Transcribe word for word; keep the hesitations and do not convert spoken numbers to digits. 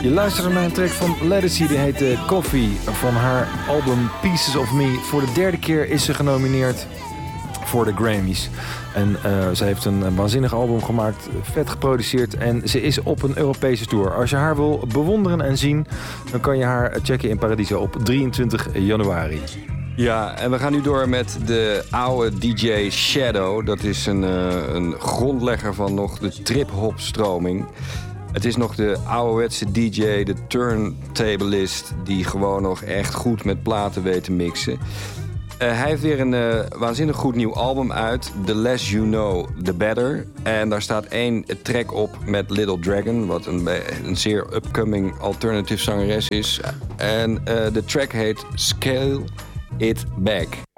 Je luisterde naar een track van Ledisi, die heet uh, Coffee, van haar album Pieces of Me. Voor de derde keer is ze genomineerd voor de Grammys. En uh, ze heeft een, een waanzinnig album gemaakt, vet geproduceerd en ze is op een Europese tour. Als je haar wil bewonderen en zien, dan kan je haar checken in Paradiso op drieëntwintig januari. Ja, en we gaan nu door met de oude D J Shadow. Dat is een, uh, een grondlegger van nog de trip-hop stroming. Het is nog de ouderwetse D J, de turntablist, die gewoon nog echt goed met platen weet te mixen. Uh, hij heeft weer een uh, waanzinnig goed nieuw album uit. The Less You Know, The Better. En daar staat één track op met Little Dragon, wat een, een zeer upcoming alternative zangeres is. En uh, de track heet Scale It Back.